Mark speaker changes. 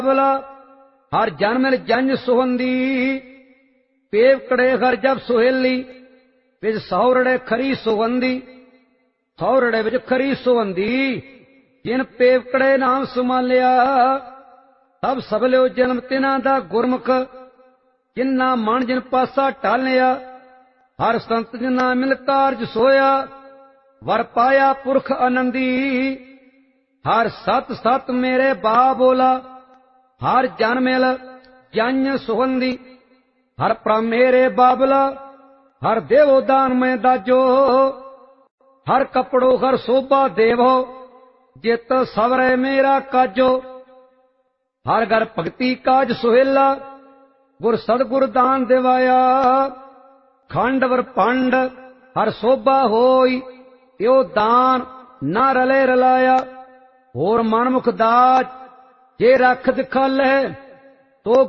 Speaker 1: बाबला हर जन्म जंज सुहंदी पेवकड़े हर जब सुहेली विच सौरड़े खरी सुगंधी सौरड़े विच खरी सुगंधी जिन पेवकड़े नाम सुमालिया तब सबलियो जन्म तिना दा गुरमुख जिन्ना मन जिन पासा टालिया हर संत जिन्ना मिल कारज सोया वर पाया पुरख आनंदी हर सत सत मेरे बा बोला हर जन मिल जन सुगंधी हर प्रभ मेरे बाबला हर देवो दान में दाजो हर कपड़ो हर शोभा देवो जित सवरे मेरा काजो हर घर भगति काज सुहेला गुर सदगुर दान देवाया खंड वर पंड हर शोभा होई यो दान ना रले रलाया होर मनमुख दाज जे रख दिखाले तो